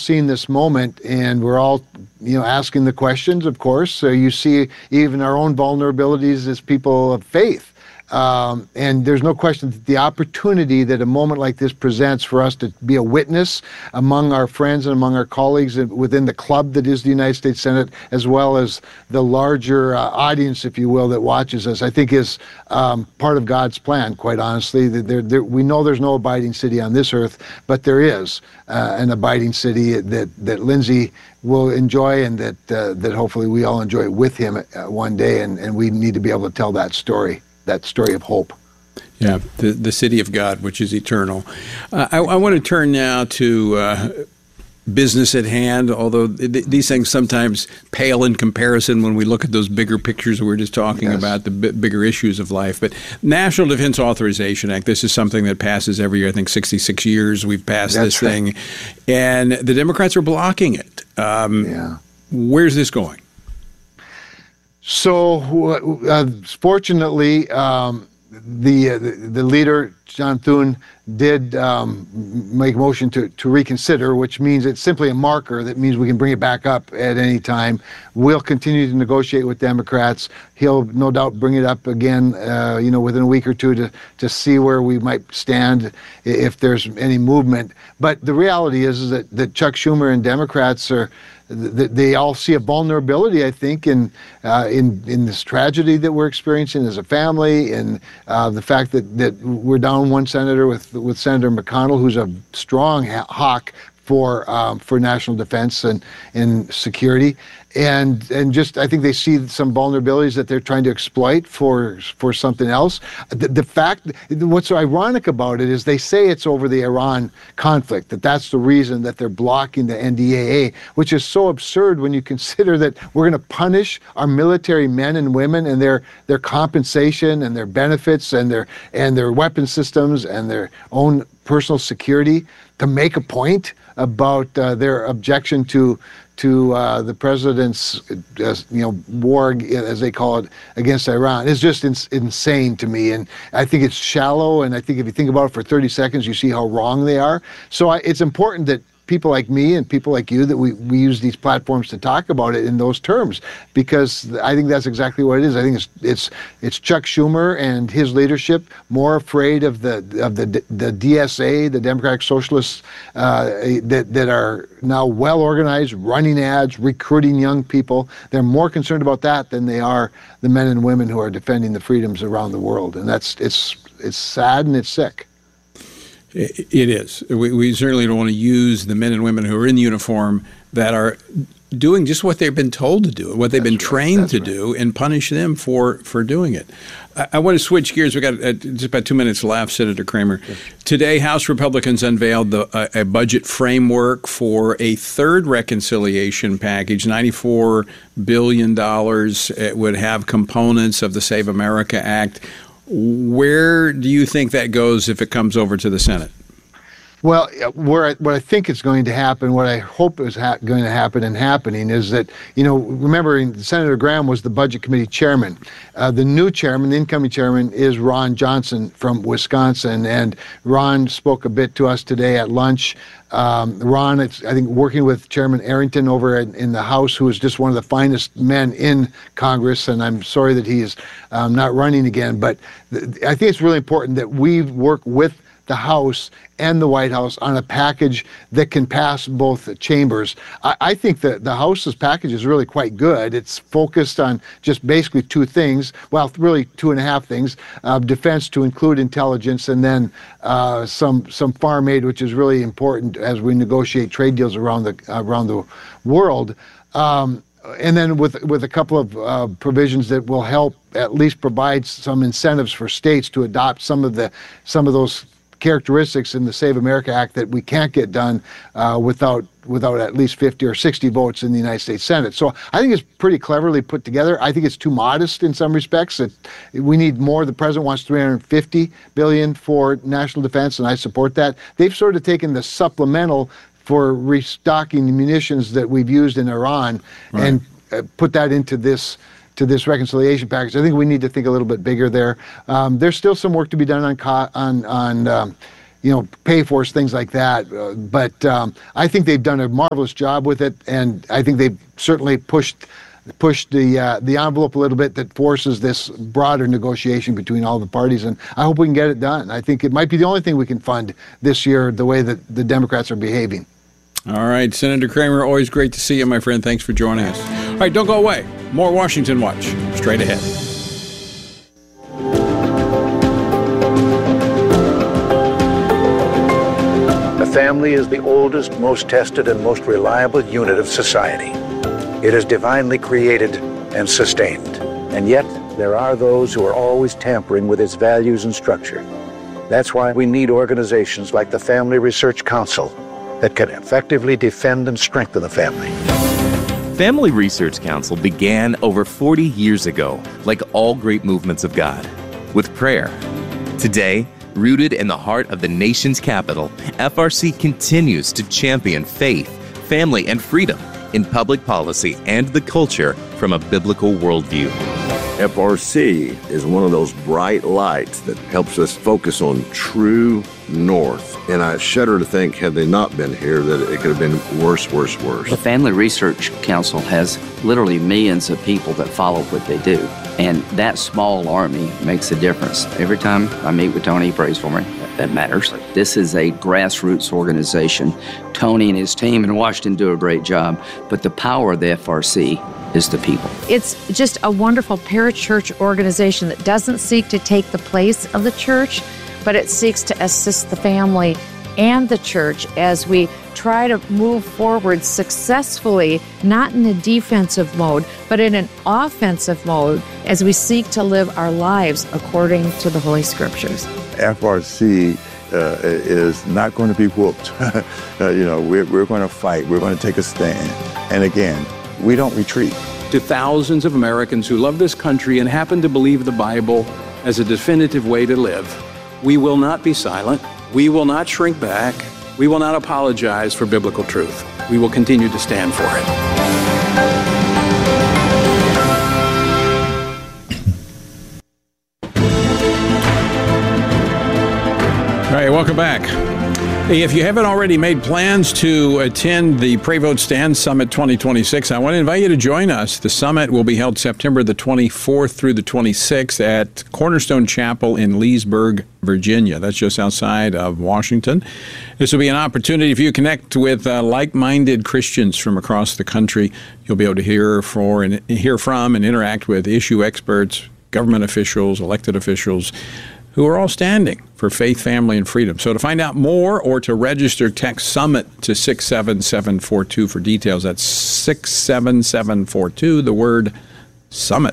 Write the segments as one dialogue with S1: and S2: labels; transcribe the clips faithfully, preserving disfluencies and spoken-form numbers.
S1: seeing this moment, and we're all, you know, asking the questions, of course. So you see even our own vulnerabilities as people of faith. Um, and there's no question that the opportunity that a moment like this presents for us to be a witness among our friends and among our colleagues within the club that is the United States Senate, as well as the larger uh, audience, if you will, that watches us, I think is um, part of God's plan, quite honestly. There, there, we know there's no abiding city on this earth, but there is uh, an abiding city that, that Lindsay will enjoy, and that, uh, that hopefully we all enjoy with him uh, one day, and, and we need to be able to tell that story. That story of hope.
S2: Yeah, the, the city of God, which is eternal. Uh, I, I want to turn now to uh, business at hand, although th- these things sometimes pale in comparison when we look at those bigger pictures that we're just talking yes. about, the b- bigger issues of life. But National Defense Authorization Act, this is something that passes every year. I think sixty-six years we've passed That's this right. thing. And the Democrats are blocking it. Um, yeah. Where's this going?
S1: So, uh, fortunately, um, the, uh, the the leader, John Thune, did um, make a motion to, to reconsider, which means it's simply a marker. That means we can bring it back up at any time. We'll continue to negotiate with Democrats. He'll no doubt bring it up again, uh, you know, within a week or two to, to see where we might stand if there's any movement. But the reality is, is that, that Chuck Schumer and Democrats are, they all see a vulnerability, I think, in uh, in in this tragedy that we're experiencing as a family, and uh, the fact that, that we're down one senator with with Senator McConnell, who's a strong hawk for um, for national defense and and security, and and just I think they see some vulnerabilities that they're trying to exploit for for something else. The, the fact, what's so ironic about it is they say it's over the Iran conflict, that that's the reason that they're blocking the N D A A, which is so absurd when you consider that we're going to punish our military men and women and their their compensation and their benefits and their and their weapon systems and their own personal security to make a point about uh, their objection to to uh, the president's, uh, you know, war, as they call it, against Iran. It's just ins- insane to me, and I think it's shallow. And I think if you think about it for thirty seconds, you see how wrong they are. So I, it's important that people like me and people like you, that we, we use these platforms to talk about it in those terms, because I think that's exactly what it is. I think it's it's it's Chuck Schumer and his leadership more afraid of the of the the D S A, the Democratic Socialists, uh, that that are now well organized, running ads, recruiting young people. They're more concerned about that than they are the men and women who are defending the freedoms around the world. And that's it's it's sad and it's sick.
S2: It is. We, we certainly don't want to use the men and women who are in uniform that are doing just what they've been told to do, what they've That's been trained right. to right. do, and punish them for, for doing it. I, I want to switch gears. We've got uh, just about two minutes left, Senator Cramer. Yes. Today, House Republicans unveiled the, uh, a budget framework for a third reconciliation package, ninety-four billion dollars. It would have components of the Save America Act. Where do you think that goes if it comes over to the Senate?
S1: Well, where I, what I think is going to happen, what I hope is ha- going to happen and happening is that, you know, remember Senator Graham was the Budget Committee chairman. Uh, the new chairman, the incoming chairman, is Ron Johnson from Wisconsin. And Ron spoke a bit to us today at lunch. Um, Ron, it's, I think, working with Chairman Arrington over in, in the House, who is just one of the finest men in Congress, and I'm sorry that he is um, not running again. But th- I think it's really important that we work with the House and the White House on a package that can pass both chambers. I, I think that the House's package is really quite good. It's focused on just basically two things, well, really two and a half things, uh, defense to include intelligence, and then uh, some some farm aid, which is really important as we negotiate trade deals around the around the world. Um, and then with with a couple of uh, provisions that will help at least provide some incentives for states to adopt some of the some of those characteristics in the Save America Act that we can't get done uh, without without at least fifty or sixty votes in the United States Senate. So I think it's pretty cleverly put together. I think it's too modest in some respects. It, we need more. The president wants three hundred fifty billion dollars for national defense, and I support that. They've sort of taken the supplemental for restocking the munitions that we've used in Iran right. and uh, put that into this to this reconciliation package. I think we need to think a little bit bigger there. Um, there's still some work to be done on co- on on um, you know, pay for us, things like that. Uh, but um, I think they've done a marvelous job with it, and I think they've certainly pushed pushed the uh, the envelope a little bit that forces this broader negotiation between all the parties, and I hope we can get it done. I think it might be the only thing we can fund this year, the way that the Democrats are behaving.
S2: All right, Senator Cramer, always great to see you, my friend. Thanks for joining us. All right, don't go away. More Washington Watch, straight ahead.
S3: The family is the oldest, most tested, and most reliable unit of society. It is divinely created and sustained. And yet, there are those who are always tampering with its values and structure. That's why we need organizations like the Family Research Council that can effectively defend and strengthen the family.
S4: Family Research Council began over forty years ago, like all great movements of God, with prayer. Today, rooted in the heart of the nation's capital, F R C continues to champion faith, family, and freedom in public policy and the culture from a biblical worldview.
S5: F R C is one of those bright lights that helps us focus on true north. And I shudder to think, had they not been here, that it could have been worse, worse, worse.
S6: The Family Research Council has literally millions of people that follow what they do. And that small army makes a difference. Every time I meet with Tony, he prays for me. That matters. This is a grassroots organization. Tony and his team in Washington do a great job, but the power of the F R C is the people.
S7: It's just a wonderful parachurch organization that doesn't seek to take the place of the church, but it seeks to assist the family and the church as we try to move forward successfully, not in a defensive mode, but in an offensive mode as we seek to live our lives according to the Holy Scriptures.
S8: F R C uh, is not going to be whooped. uh, you know, we're, we're going to fight. We're going to take a stand. And again, we don't retreat.
S2: To thousands of Americans who love this country and happen to believe the Bible as a definitive way to live, we will not be silent. We will not shrink back. We will not apologize for biblical truth. We will continue to stand for it. All right, welcome back. If you haven't already made plans to attend the Pray Vote Stand Summit twenty twenty-six, I want to invite you to join us. The summit will be held September the twenty-fourth through the twenty-sixth at Cornerstone Chapel in Leesburg, Virginia. That's just outside of Washington. This will be an opportunity for you to connect with uh, like-minded Christians from across the country. You'll be able to hear for and hear from and interact with issue experts, government officials, elected officials, who are all standing for faith, family, and freedom. So to find out more or to register, text SUMMIT to six seven seven four two for details. That's six seven seven four two, the word SUMMIT.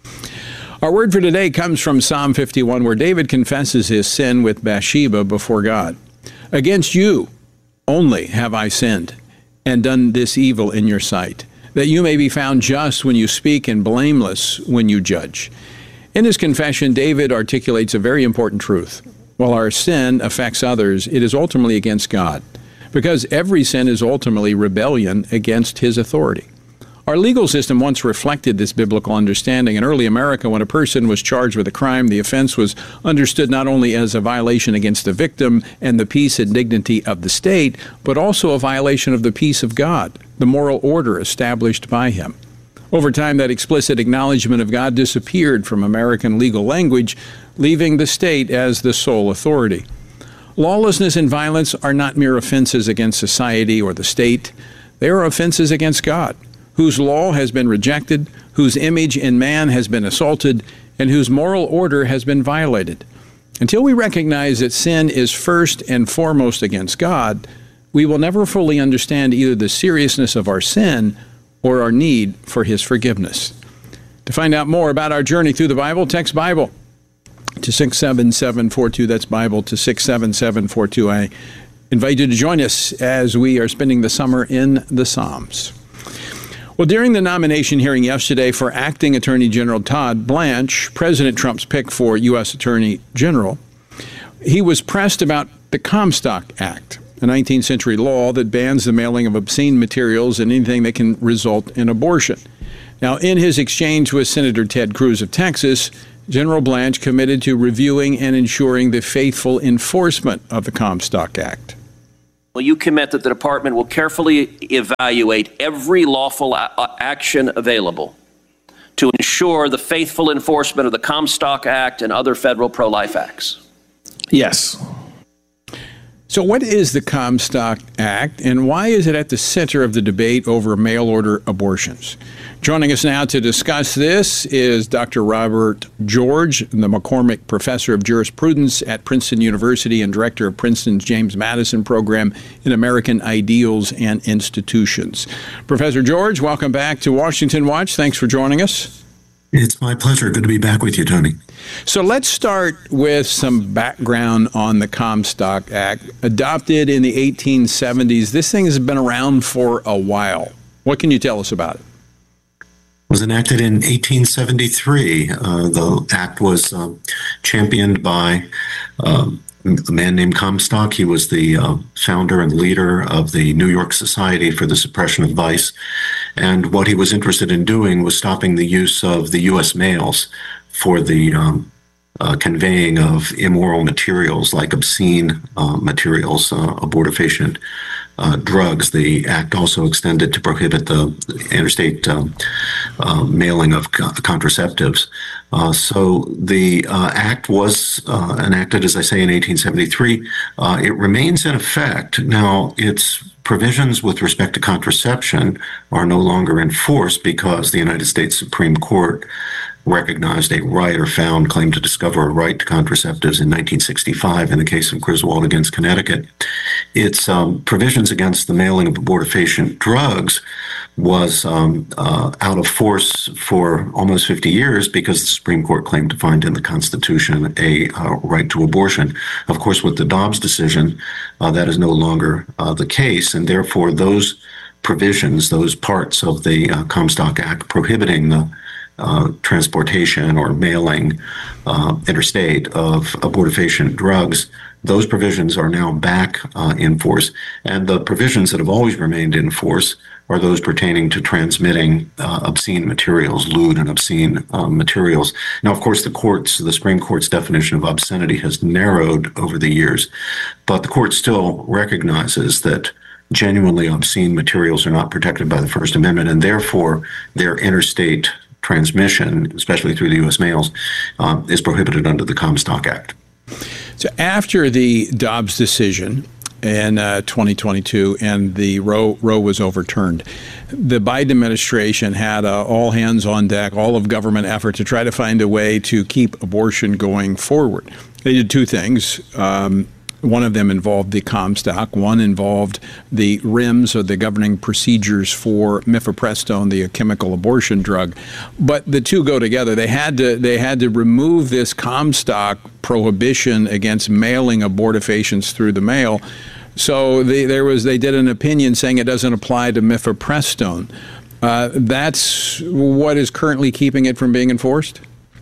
S2: Our word for today comes from Psalm fifty-one, where David confesses his sin with Bathsheba before God. Against you only have I sinned and done this evil in your sight, that you may be found just when you speak and blameless when you judge. In his confession, David articulates a very important truth. While our sin affects others, it is ultimately against God, because every sin is ultimately rebellion against his authority. Our legal system once reflected this biblical understanding. In early America, when a person was charged with a crime, the offense was understood not only as a violation against the victim and the peace and dignity of the state, but also a violation of the peace of God, the moral order established by him. Over time, that explicit acknowledgement of God disappeared from American legal language, leaving the state as the sole authority. Lawlessness and violence are not mere offenses against society or the state. They are offenses against God, whose law has been rejected, whose image in man has been assaulted, and whose moral order has been violated. Until we recognize that sin is first and foremost against God, we will never fully understand either the seriousness of our sin or our need for his forgiveness. To find out more about our journey through the Bible, text Bible to six seven seven four two. That's Bible to six seven seven four two. I invite you to join us as we are spending the summer in the Psalms. Well, during the nomination hearing yesterday for Acting Attorney General Todd Blanche, President Trump's pick for U S Attorney General, he was pressed about the Comstock Act, a nineteenth century law that bans the mailing of obscene materials and anything that can result in abortion. Now, in his exchange with Senator Ted Cruz of Texas, General Blanche committed to reviewing and ensuring the faithful enforcement of the Comstock Act?
S9: Will you commit that the department will carefully evaluate every lawful a- action available to ensure the faithful enforcement of the Comstock Act and other federal pro-life acts?
S10: Yes.
S2: So what is the Comstock Act, and why is it at the center of the debate over mail-order abortions? Joining us now to discuss this is Doctor Robert George, the McCormick Professor of Jurisprudence at Princeton University and Director of Princeton's James Madison Program in American Ideals and Institutions. Professor George, welcome back to Washington Watch. Thanks for joining us.
S11: It's my pleasure. Good to be back with you, Tony.
S2: So let's start with some background on the Comstock Act. Adopted in the eighteen seventies, this thing has been around for a while. What can you tell us about it?
S11: It was enacted in eighteen seventy-three. Uh, the act was um, championed by um, a man named Comstock. He was the uh, founder and leader of the New York Society for the Suppression of Vice. And what he was interested in doing was stopping the use of the U S mails for the um, uh, conveying of immoral materials like obscene uh, materials, uh, abortifacient uh, drugs. The act also extended to prohibit the interstate uh, uh, mailing of co- contraceptives. Uh, so the uh, act was uh, enacted, as I say, in eighteen seventy-three. Uh, it remains in effect. Now, its provisions with respect to contraception are no longer enforced because the United States Supreme Court recognized a right or found claim to discover a right to contraceptives in nineteen sixty-five in the case of Griswold against Connecticut. Its um, provisions against the mailing of abortifacient drugs was um, uh, out of force for almost fifty years because the Supreme Court claimed to find in the Constitution a uh, right to abortion. Of course, with the Dobbs decision, uh, that is no longer uh, the case, and therefore those provisions, those parts of the uh, Comstock Act prohibiting the Uh, transportation or mailing uh, interstate of abortifacient drugs, those provisions are now back uh, in force. And the provisions that have always remained in force are those pertaining to transmitting uh, obscene materials, lewd and obscene uh, materials. Now, of course, the courts, the Supreme Court's definition of obscenity has narrowed over the years, but the court still recognizes that genuinely obscene materials are not protected by the First Amendment, and therefore their interstate transmission, especially through the U S mails, uh, is prohibited under the Comstock Act.
S2: So after the Dobbs decision in uh, twenty twenty-two and the Roe, Roe was overturned, the Biden administration had uh, all hands on deck, all of government effort to try to find a way to keep abortion going forward. They did two things. Um, One of them involved the Comstock. One involved the R I Ms, or the governing procedures for mifepristone, the chemical abortion drug. But the two go together. They had to they had to remove this Comstock prohibition against mailing abortifacients through the mail. So they, there was they did an opinion saying it doesn't apply to mifepristone. Uh, that's what is currently keeping it from being enforced?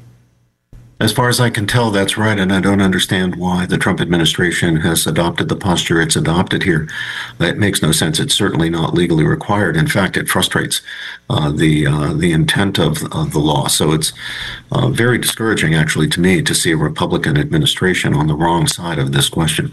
S11: As far as I can tell, that's right, and I don't understand why the Trump administration has adopted the posture it's adopted here. That makes no sense. It's certainly not legally required. In fact, it frustrates uh, the uh, the intent of, of the law. So it's uh, very discouraging, actually, to me, to see a Republican administration on the wrong side of this question.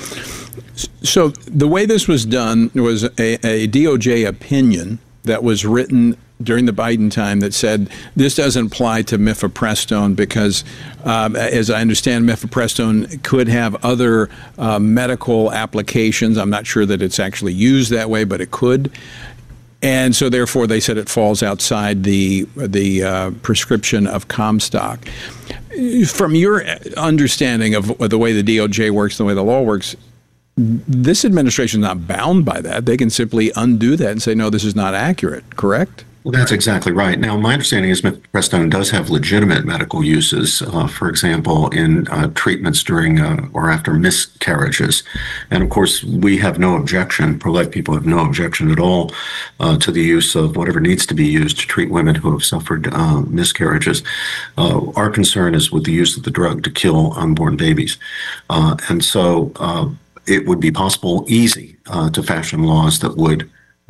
S2: So the way this was done was a, a D O J opinion that was written during the Biden time that said this doesn't apply to mifepristone because, um, as I understand, mifepristone could have other uh, medical applications. I'm not sure that it's actually used that way, but it could. And so, therefore, they said it falls outside the the uh, prescription of Comstock. From your understanding of the way the D O J works, the way the law works, this administration is not bound by that. They can simply undo that and say, no, this is not accurate, correct?
S11: Well, that's exactly right. Now, my understanding is mifepristone does have legitimate medical uses, uh, for example, in uh, treatments during uh, or after miscarriages. And of course, we have no objection, pro-life people have no objection at all uh, to the use of whatever needs to be used to treat women who have suffered uh, miscarriages. Uh, our concern is with the use of the drug to kill unborn babies. Uh, and so uh, it would be possible, easy, uh, to fashion laws that would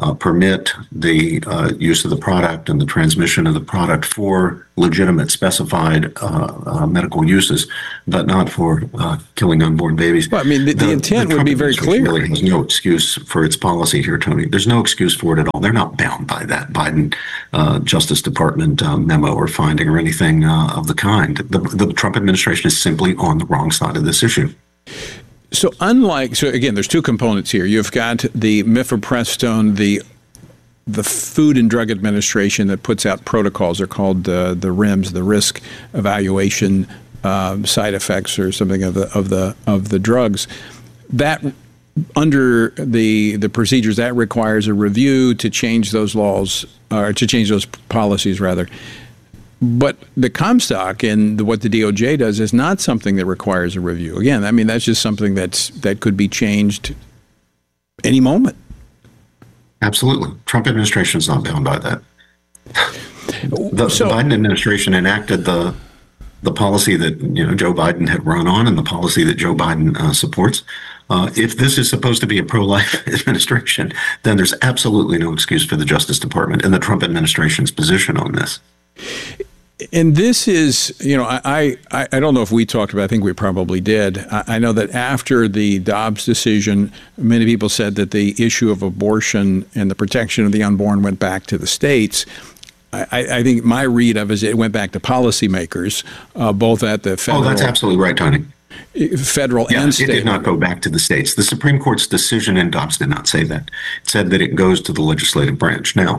S11: uh, permit the uh, use of the product and the transmission of the product for legitimate specified uh, uh, medical uses, but not for uh, killing unborn babies.
S2: Well, I mean, the, the, the intent the would be very clear.
S11: Really has no excuse for its policy here, Tony. There's no excuse for it at all. They're not bound by that Biden uh, Justice Department uh, memo or finding or anything uh, of the kind. The, the Trump administration is simply on the wrong side of this issue.
S2: So unlike, so again, there's two components here. You've got the mifepristone, the the Food and Drug Administration that puts out protocols. They're called uh, the R I Ms, the Risk Evaluation uh, Side Effects or something of the of the of the drugs. That under the the procedures that requires a review to change those laws or to change those policies rather. But the Comstock and the, what the D O J does is not something that requires a review. Again, I mean, that's just something that's that could be changed any moment.
S11: Absolutely. Trump administration is not bound by that. The,
S2: so,
S11: the Biden administration enacted the the policy that you know Joe Biden had run on and the policy that Joe Biden uh, supports. Uh, if this is supposed to be a pro-life administration, then there's absolutely no excuse for the Justice Department and the Trump administration's position on this.
S2: And this is, you know, I, I, I don't know if we talked about it. I think we probably did. I, I know that after the Dobbs decision, many people said that the issue of abortion and the protection of the unborn went back to the states. I, I think my read of it is it went back to policymakers, uh, both at the federal.
S11: Oh, that's absolutely right, Tony.
S2: Federal
S11: yeah,
S2: and state.
S11: It did not go back to the states. The Supreme Court's decision in Dobbs did not say that. It said that it goes to the legislative branch. Now,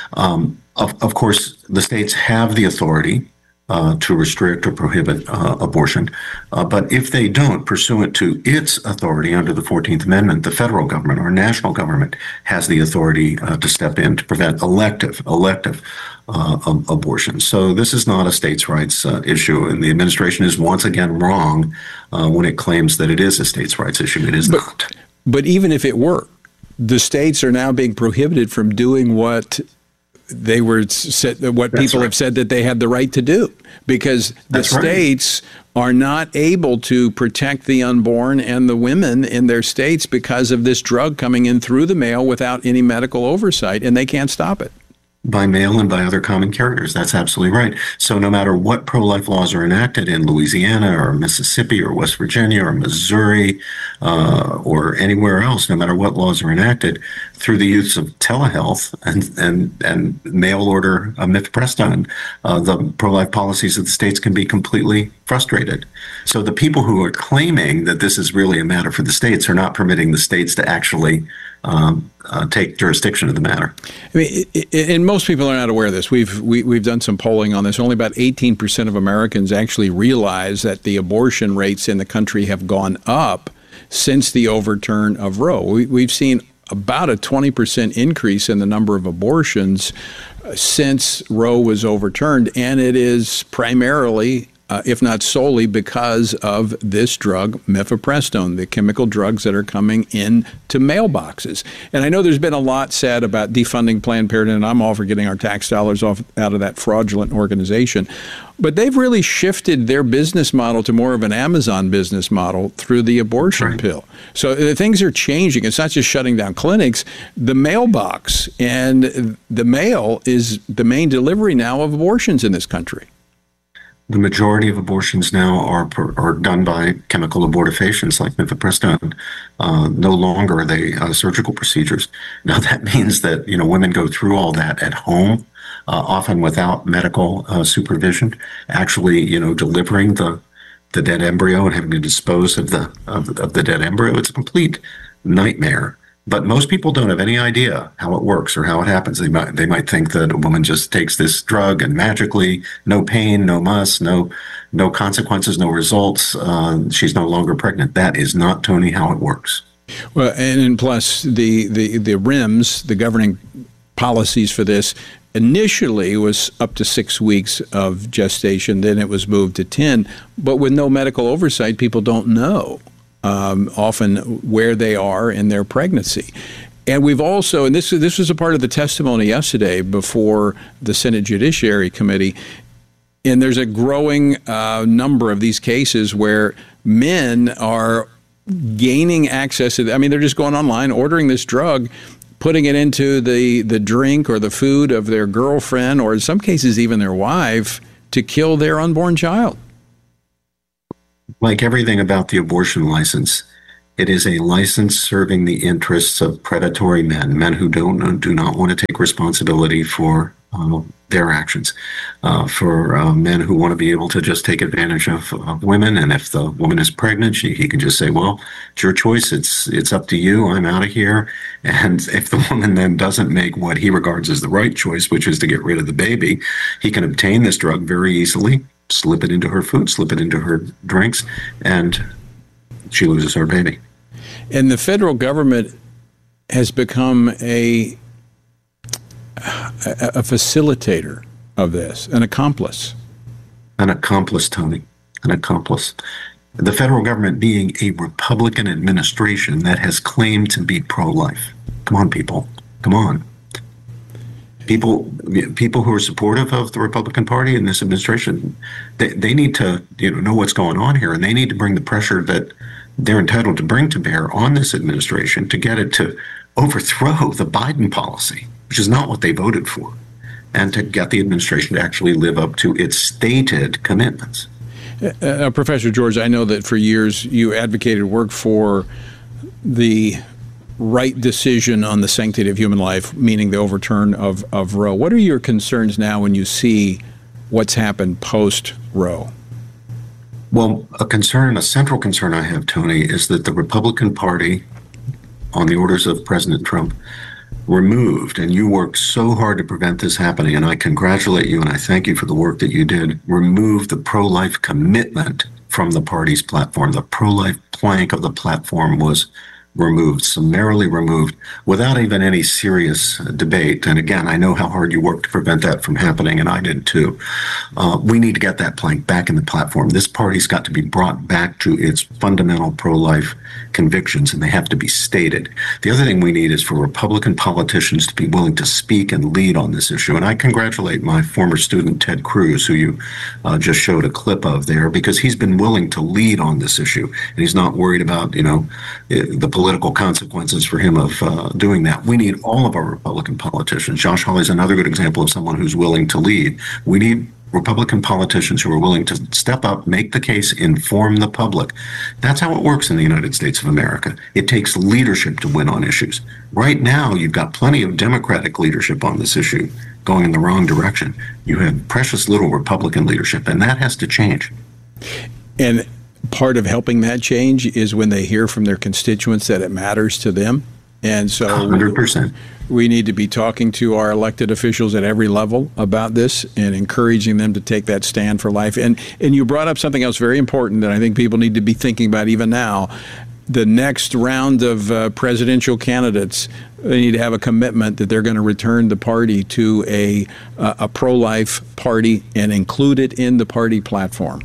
S11: um, of, of course, the states have the authority uh, to restrict or prohibit uh, abortion. Uh, but if they don't, pursuant to its authority under the fourteenth Amendment, the federal government or national government has the authority uh, to step in to prevent elective, elective uh, ab- abortion. So this is not a states' rights uh, issue. And the administration is once again wrong uh, when it claims that it is a states' rights issue. It is
S2: but,
S11: not.
S2: But even if it were, the states are now being prohibited from doing what they were said, what
S11: That's
S2: people
S11: right.
S2: have said that they had the right to do, because the
S11: That's right.
S2: states are not able to protect the unborn and the women in their states because of this drug coming in through the mail without any medical oversight, and they can't stop it.
S11: By mail and by other common carriers. That's absolutely right. So no matter what pro-life laws are enacted in Louisiana or Mississippi or West Virginia or Missouri uh, or anywhere else, no matter what laws are enacted, through the use of telehealth and and, and mail order uh, mifepristone, uh, the pro-life policies of the states can be completely frustrated. So the people who are claiming that this is really a matter for the states are not permitting the states to actually Um, uh, take jurisdiction of the matter.
S2: I mean, it, it, and most people are not aware of this. We've we, we've done some polling on this. Only about eighteen percent of Americans actually realize that the abortion rates in the country have gone up since the overturn of Roe. We, we've seen about a twenty percent increase in the number of abortions uh, since Roe was overturned, and it is primarily Uh, if not solely because of this drug, mifepristone, the chemical drugs that are coming into mailboxes. And I know there's been a lot said about defunding Planned Parenthood, and I'm all for getting our tax dollars off out of that fraudulent organization. But they've really shifted their business model to more of an Amazon business model through the abortion
S11: right.
S2: pill. So uh, things are changing. It's not just shutting down clinics. The mailbox and the mail is the main delivery now of abortions in this country.
S11: The majority of abortions now are per, are done by chemical abortifacients like mifepristone. Uh, no longer are they uh, surgical procedures. Now that means that you know women go through all that at home, uh, often without medical uh, supervision. Actually, you know, delivering the the dead embryo and having to dispose of the of, of the dead embryo. It's a complete nightmare. But most people don't have any idea how it works or how it happens. They might they might think that a woman just takes this drug and magically, no pain, no muss, no no consequences, no results. Uh, she's no longer pregnant. That is not, Tony, how it works.
S2: Well, and, and plus the, the, the R I Ms, the governing policies for this, initially was up to six weeks of gestation. Then it was moved to ten. But with no medical oversight, people don't know. Um, often where they are in their pregnancy. And we've also, and this, this was a part of the testimony yesterday before the Senate Judiciary Committee, and there's a growing uh, number of these cases where men are gaining access to, I mean, they're just going online, ordering this drug, putting it into the, the drink or the food of their girlfriend, or in some cases even their wife, to kill their unborn child.
S11: Like everything about the abortion license, it is a license serving the interests of predatory men, men who don't do not want to take responsibility for uh, their actions, uh, for uh, men who want to be able to just take advantage of, of women. And if the woman is pregnant, she, he can just say, well, it's your choice. It's it's up to you. I'm out of here. And if the woman then doesn't make what he regards as the right choice, which is to get rid of the baby, he can obtain this drug very easily, slip it into her food, slip it into her drinks, and she loses her baby.
S2: And the federal government has become a, a, a facilitator of this, an accomplice.
S11: An accomplice, Tony, an accomplice. The federal government being a Republican administration that has claimed to be pro-life. Come on, people. Come on. People people who are supportive of the Republican Party and this administration, they, they need to you know, know what's going on here, and they need to bring the pressure that they're entitled to bring to bear on this administration to get it to overthrow the Biden policy, which is not what they voted for, and to get the administration to actually live up to its stated commitments.
S2: Uh, Professor George, I know that for years you advocated work for the right decision on the sanctity of human life, meaning the overturn of, of Roe. What are your concerns now when you see what's happened post-Roe?
S11: Well, a concern, a central concern I have, Tony, is that the Republican Party, on the orders of President Trump, removed, and you worked so hard to prevent this happening, and I congratulate you and I thank you for the work that you did, remove the pro-life commitment from the party's platform. The pro-life plank of the platform was removed, summarily removed, without even any serious debate. And again, I know how hard you worked to prevent that from happening, and I did too. Uh, we need to get that plank back in the platform. This party's got to be brought back to its fundamental pro-life convictions, and they have to be stated. The other thing we need is for Republican politicians to be willing to speak and lead on this issue. And I congratulate my former student, Ted Cruz, who you uh, just showed a clip of there, because he's been willing to lead on this issue, and he's not worried about, you know, the political consequences for him of uh, doing that. We need all of our Republican politicians. Josh Hawley is another good example of someone who's willing to lead. We need Republican politicians who are willing to step up, make the case, inform the public. That's how it works in the United States of America. It takes leadership to win on issues. Right now, you've got plenty of Democratic leadership on this issue going in the wrong direction. You have precious little Republican leadership, and that has to change.
S2: And part of helping that change is when they hear from their constituents that it matters to them. And so
S11: one hundred percent.
S2: We need to be talking to our elected officials at every level about this and encouraging them to take that stand for life. And and you brought up something else very important that I think people need to be thinking about even now. The next round of uh, presidential candidates, they need to have a commitment that they're going to return the party to a, uh, a pro-life party and include it in the party platform.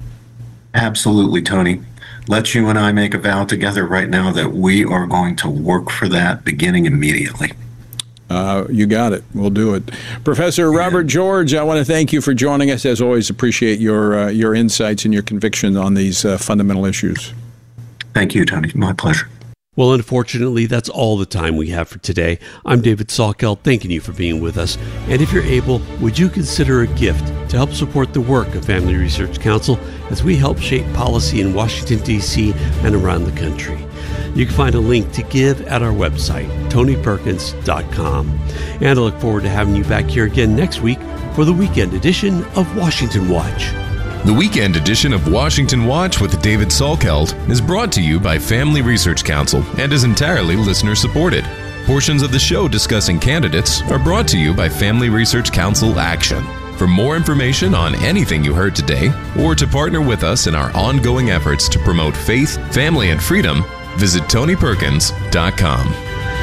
S11: Absolutely, Tony. Let's you and I make a vow together right now that we are going to work for that beginning immediately.
S2: Uh, you got it. We'll do it. Professor Robert George, I want to thank you for joining us. As always, appreciate your uh, your insights and your conviction on these uh, fundamental issues.
S11: Thank you, Tony. My pleasure.
S10: Well, unfortunately, that's all the time we have for today. I'm David Salkeld, thanking you for being with us. And if you're able, would you consider a gift to help support the work of Family Research Council as we help shape policy in Washington, D C and around the country? You can find a link to give at our website, tony perkins dot com. And I look forward to having you back here again next week for the weekend edition of Washington Watch.
S12: The weekend edition of Washington Watch with David Salkeld is brought to you by Family Research Council and is entirely listener-supported. Portions of the show discussing candidates are brought to you by Family Research Council Action. For more information on anything you heard today, or to partner with us in our ongoing efforts to promote faith, family, and freedom, visit tony perkins dot com.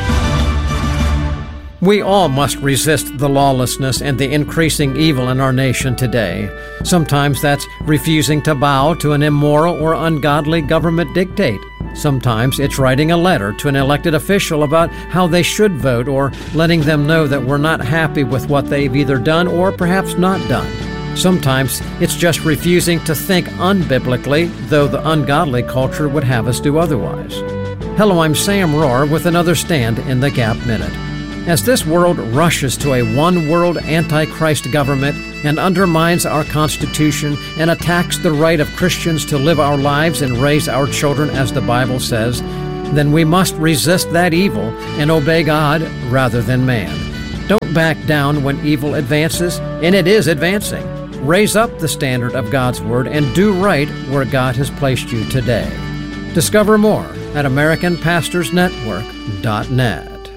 S13: We all must resist the lawlessness and the increasing evil in our nation today. Sometimes that's refusing to bow to an immoral or ungodly government dictate. Sometimes it's writing a letter to an elected official about how they should vote, or letting them know that we're not happy with what they've either done or perhaps not done. Sometimes it's just refusing to think unbiblically, though the ungodly culture would have us do otherwise. Hello, I'm Sam Rohr with another Stand in the Gap Minute. As this world rushes to a one-world antichrist government and undermines our Constitution and attacks the right of Christians to live our lives and raise our children as the Bible says, then we must resist that evil and obey God rather than man. Don't back down when evil advances, and it is advancing. Raise up the standard of God's Word and do right where God has placed you today. Discover more at American Pastors Network dot net.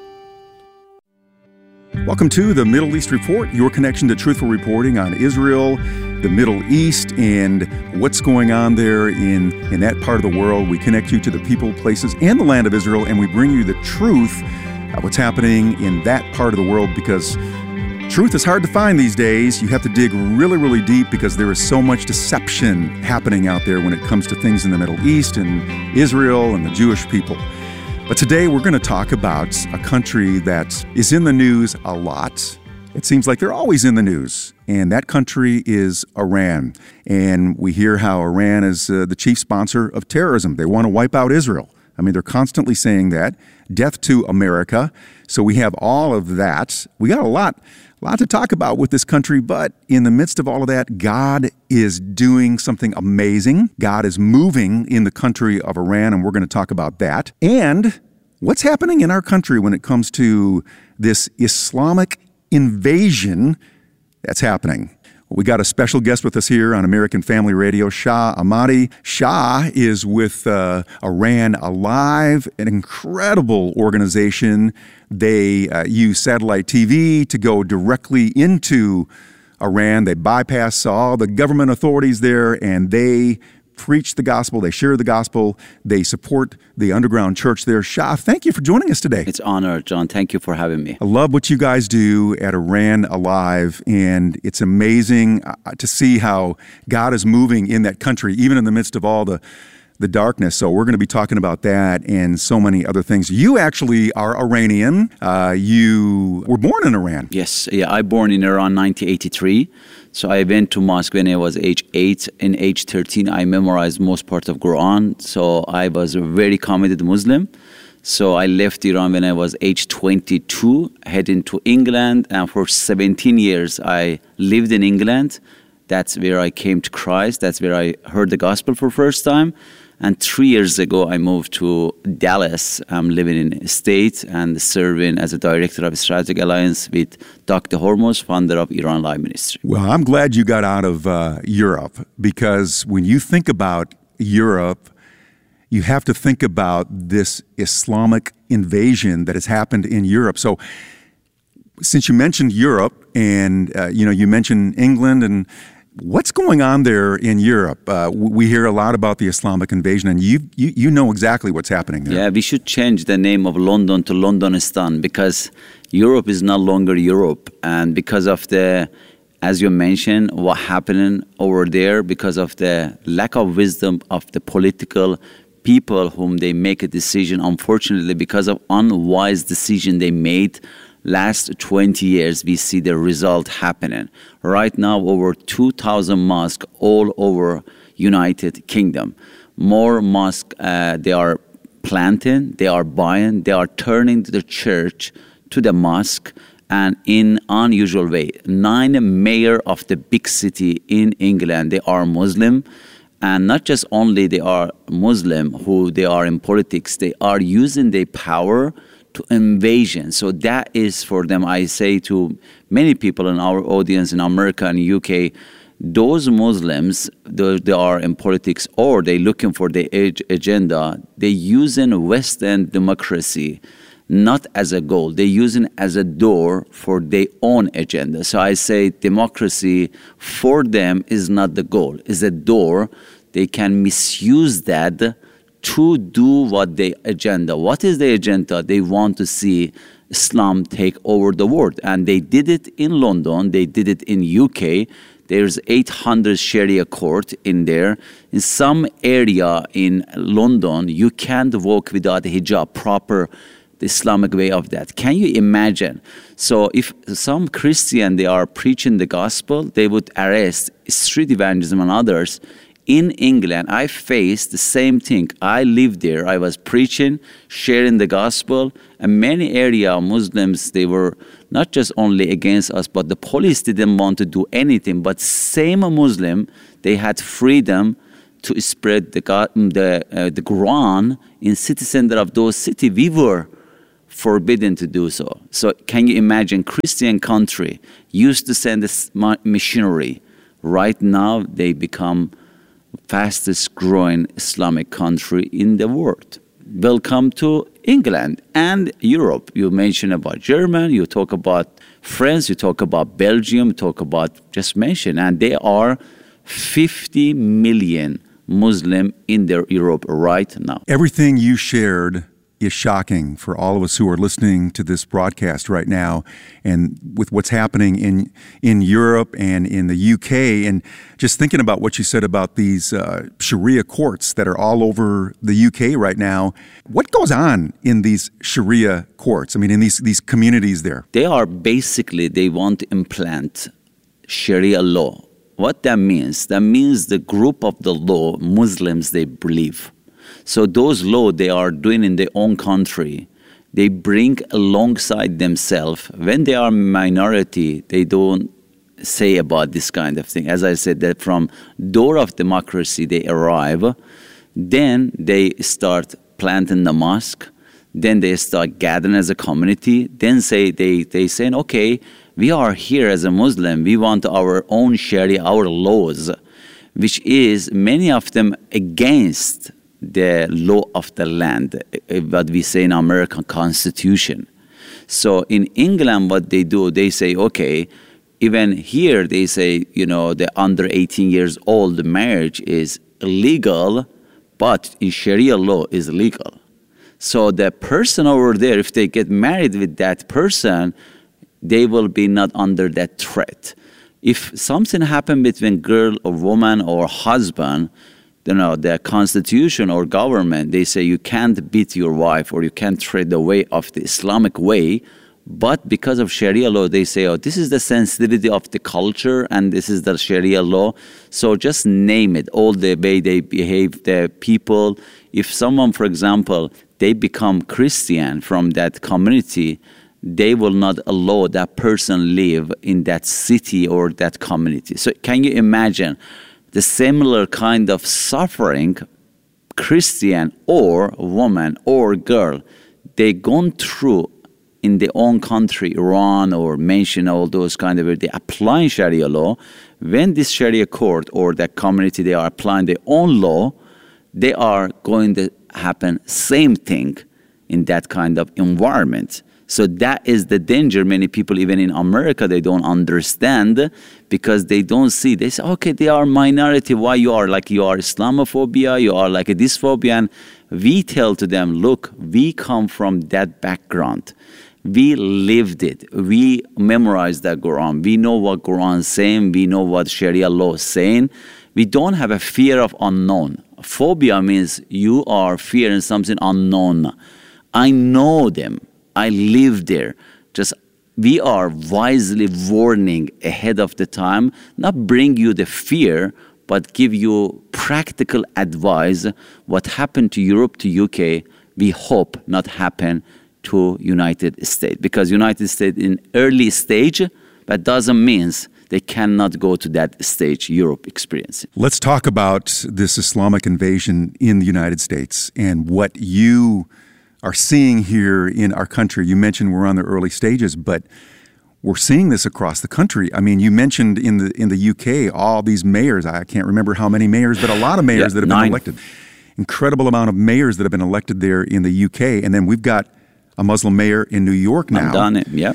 S14: Welcome to the Middle East Report, your connection to truthful reporting on Israel, the Middle East, and what's going on there in, in that part of the world. We connect you to the people, places, and the land of Israel, and we bring you the truth of what's happening in that part of the world, because truth is hard to find these days. You have to dig really, really deep because there is so much deception happening out there when it comes to things in the Middle East and Israel and the Jewish people. But today we're going to talk about a country that is in the news a lot. It seems like they're always in the news, and that country is Iran. And we hear how Iran is uh, the chief sponsor of terrorism. They want to wipe out Israel. I mean, they're constantly saying that. Death to America. So we have all of that. We got a lot, a lot to talk about with this country, but in the midst of all of that, God is doing something amazing. God is moving in the country of Iran, and we're going to talk about that. And what's happening in our country when it comes to this Islamic invasion that's happening. We got a special guest with us here on American Family Radio, Shah Ahmadi. Shah is with uh, Iran Alive, an incredible organization. They uh, use satellite T V to go directly into Iran. They bypass all the government authorities there, and they preach the gospel. They share the gospel. They support the underground church there. Shah, thank you for joining us today.
S15: It's an honor, John. Thank you for having me.
S14: I love what you guys do at Iran Alive, and it's amazing to see how God is moving in that country, even in the midst of all the the darkness. So we're going to be talking about that and so many other things. You actually are Iranian. Uh, you were born in Iran.
S15: Yes. Yeah, I born in Iran nineteen eighty-three. So I went to mosque when I was age eight. In age thirteen, I memorized most part of Quran. So I was a very committed Muslim. So I left Iran when I was age twenty-two, heading to England. And for seventeen years, I lived in England. That's where I came to Christ. That's where I heard the gospel for the first time. And three years ago, I moved to Dallas. I'm living in the States and serving as a director of Strategic Alliance with Doctor Hormuz, founder of Iran Alive Ministry.
S14: Well, I'm glad you got out of uh, Europe, because when you think about Europe, you have to think about this Islamic invasion that has happened in Europe. So since you mentioned Europe and, uh, you know, you mentioned England, and what's going on there in Europe? Uh, we hear a lot about the Islamic invasion, and you, you you know exactly what's happening there.
S15: Yeah, we should change the name of London to Londonistan, because Europe is no longer Europe. And because of the, as you mentioned, what happening over there, because of the lack of wisdom of the political people whom they make a decision, unfortunately, because of unwise decision they made, last twenty years, we see the result happening. Right now, over two thousand mosques all over United Kingdom. More mosques uh, they are planting, they are buying, they are turning the church to the mosque, and in unusual way. Nine mayor of the big city in England, they are Muslim. And not just only they are Muslim, who they are in politics, they are using their power to invasion. So that is for them, I say to many people in our audience in America and U K, those Muslims, they, they are in politics or they're looking for their agenda, they're using Western democracy not as a goal. They're using it as a door for their own agenda. So I say democracy for them is not the goal, it's a door. They can misuse that to do what their agenda. What is their agenda? They want to see Islam take over the world. And they did it in London. They did it in U K. There's eight hundred Sharia court in there. In some area in London, you can't walk without a hijab, proper the Islamic way of that. Can you imagine? So if some Christian, they are preaching the gospel, they would arrest street evangelism and others In England, I faced the same thing. I lived there. I was preaching, sharing the gospel, and many area Muslims, they were not just only against us, but the police didn't want to do anything. But same Muslim, they had freedom to spread the God, the uh, the Quran in city center of those city. We were forbidden to do so. So can you imagine, Christian country used to send a missionary. Right now, they become fastest growing Islamic country in the world. Welcome to England and Europe. You mentioned about Germany, you talk about France, you talk about Belgium, you talk about, just mention, and they are fifty million Muslim in their Europe right now.
S14: Everything you shared is shocking for all of us who are listening to this broadcast right now, and with what's happening in in Europe and in the U K, and just thinking about what you said about these uh, Sharia courts that are all over the U K right now. What goes on in these Sharia courts? I mean, in these these communities there?
S15: They are basically, they want to implant Sharia law. What that means? That means the group of the law, Muslims, they believe. So those laws they are doing in their own country, they bring alongside themselves. When they are minority, they don't say about this kind of thing. As I said, that from door of democracy they arrive, then they start planting the mosque, then they start gathering as a community, then say they they saying, okay, we are here as a Muslim, we want our own Sharia, our laws, which is many of them against the law of the land, what we say in American Constitution. So in England, what they do, they say, okay, even here they say, you know, the under eighteen years old marriage is illegal, but in Sharia law is legal. So the person over there, if they get married with that person, they will be not under that threat. If something happened between girl or woman or husband, you know, the constitution or government, they say you can't beat your wife or you can't tread the way of the Islamic way. But because of Sharia law, they say, oh, this is the sensitivity of the culture and this is the Sharia law. So just name it, all the way they behave, the people. If someone, for example, they become Christian from that community, they will not allow that person live in that city or that community. So can you imagine the similar kind of suffering, Christian or woman or girl, they gone through in their own country, Iran or mention all those kind of, they applying Sharia law. When this Sharia court or that community, they are applying their own law, they are going to happen same thing in that kind of environment. So that is the danger. Many people, even in America, they don't understand because they don't see. They say, okay, they are minority. Why you are like you are Islamophobia, you are like a dysphobia. And we tell to them, look, we come from that background. We lived it. We memorized that Quran. We know what Quran is saying. We know what Sharia law is saying. We don't have a fear of unknown. Phobia means you are fearing something unknown. I know them. I live there. Just we are wisely warning ahead of the time, not bring you the fear, but give you practical advice. What happened to Europe, to U K, we hope not happen to United States. Because United States in early stage, that doesn't mean they cannot go to that stage Europe experiencing.
S14: Let's talk about this Islamic invasion in the United States and what you are seeing here in our country. You mentioned we're on the early stages, but we're seeing this across the country. I mean, you mentioned in the in the U K, all these mayors, I can't remember how many mayors, but a lot of mayors yeah, that have nine. been elected. Incredible amount of mayors that have been elected there in the U K. And then we've got a Muslim mayor in New York now.
S15: I've done it, yep.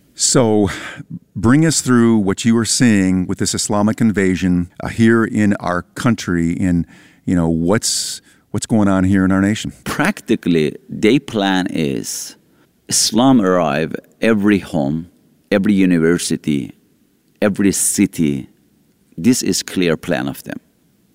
S14: So bring us through what you are seeing with this Islamic invasion uh, here in our country, and, you know, what's What's going on here in our nation?
S15: Practically, their plan is Islam arrive every home, every university, every city. This is clear plan of them.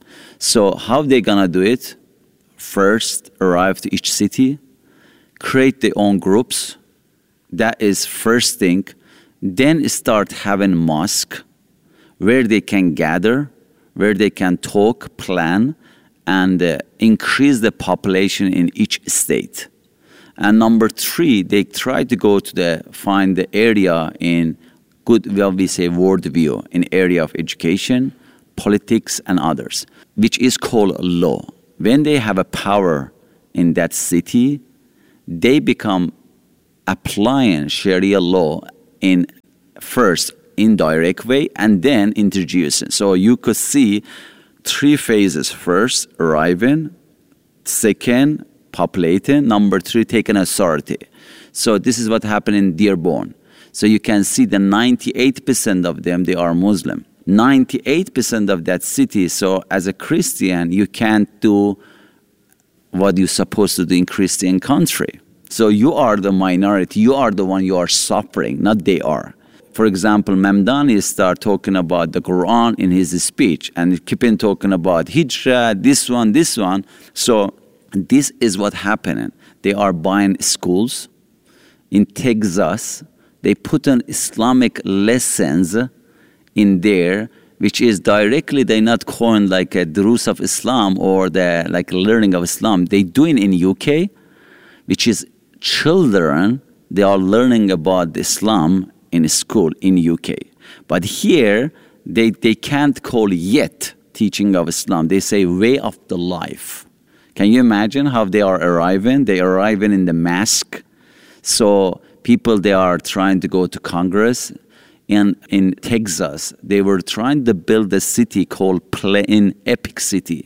S15: So how they gonna do it? First, arrive to each city, create their own groups. That is first thing. Then start having mosque where they can gather, where they can talk, plan, and uh, increase the population in each state. And number three, they try to go to the find the area in good, well, we say worldview, in area of education, politics, and others, which is called law. When they have a power in that city, they become applying Sharia law in first indirect way and then introducing. So you could see three phases. First, arriving. Second, populating. Number three, taking authority. So this is what happened in Dearborn. So you can see the ninety-eight percent of them, they are Muslim. ninety-eight percent of that city, so as a Christian, you can't do what you're supposed to do in Christian country. So you are the minority. You are the one you are suffering, not they are. For example, Mamdani start talking about the Quran in his speech and keep on talking about Hijrah, this one, this one. So this is what happening. They are buying schools in Texas. They put on Islamic lessons in there, which is directly, they're not calling like a Durus of Islam or the like learning of Islam. They doing in U K, which is children, they are learning about Islam in school in U K. But here, they, they can't call yet teaching of Islam. They say way of the life. Can you imagine how they are arriving? They are arriving in the mosque. So people, they are trying to go to Congress. In, in Texas, they were trying to build a city called Plain Epic City.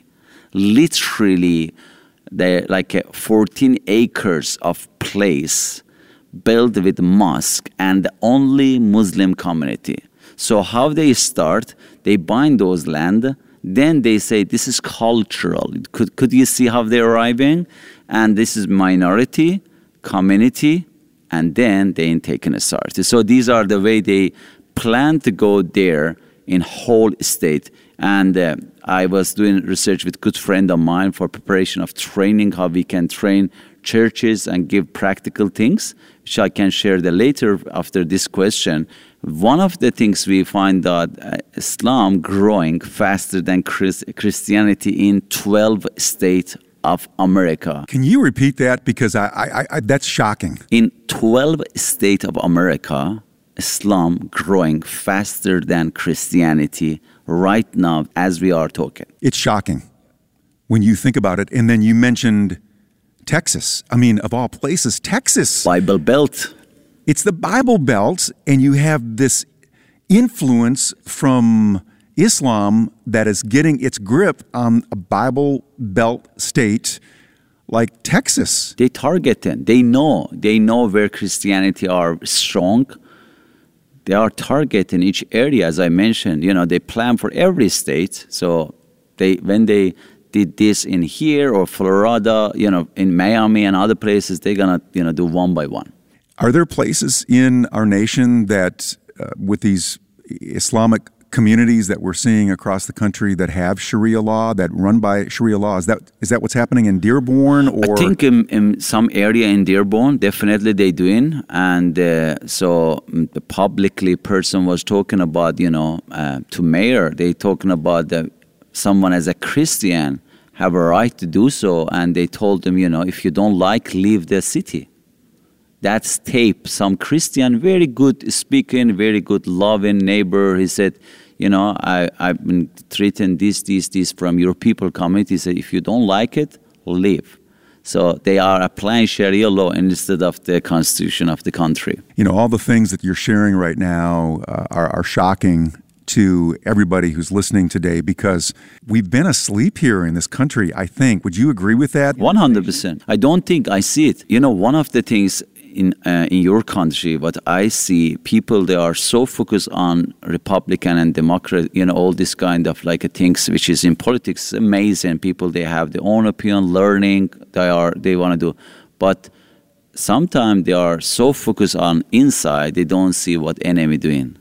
S15: Literally, they like a fourteen acres of place built with mosque and the only Muslim community. So how they start, they bind those land, then they say this is cultural. Could, could you see how they're arriving? And this is minority, community, and then they take an authority. So these are the way they plan to go there in whole state. And uh, I was doing research with a good friend of mine for preparation of training, how we can train churches and give practical things, which I can share the later after this question. One of the things we find that uh, Islam growing faster than Chris- Christianity in twelve states of America.
S14: Can you repeat that? Because I, I, I that's shocking.
S15: In twelve states of America, Islam growing faster than Christianity right now as we are talking.
S14: It's shocking when you think about it. And then you mentioned Texas. I mean, of all places, Texas.
S15: Bible Belt.
S14: It's the Bible Belt, and you have this influence from Islam that is getting its grip on a Bible Belt state like Texas.
S15: They target them. They know. They know where Christianity are strong. They are targeting each area, as I mentioned. You know, they plan for every state. So they when they did this in here or Florida, you know, in Miami and other places, they're going to, you know, do one by one.
S14: Are there places in our nation that, uh, with these Islamic communities that we're seeing across the country that have Sharia law, that run by Sharia law? Is that is that what's happening in Dearborn? Or
S15: I think in, in some area in Dearborn, definitely they doing. And uh, so the publicly person was talking about, you know, uh, to mayor, they talking about the, someone as a Christian have a right to do so. And they told them, you know, if you don't like, leave the city. That's tape. Some Christian, very good speaking, very good loving neighbor. He said, you know, I, I've been treating this, this, this from your people community. He said, if you don't like it, leave. So they are applying Sharia law instead of the constitution of the country.
S14: You know, all the things that you're sharing right now uh, are, are shocking to everybody who's listening today because we've been asleep here in this country, I think. Would you agree with that?
S15: one hundred percent. I don't think I see it. You know, one of the things in uh, in your country, what I see, people, they are so focused on Republican and Democrat, you know, all this kind of like things, which is in politics, amazing. People, they have their own opinion, learning, they are, they want to do. But sometimes they are so focused on inside, they don't see what enemy doing.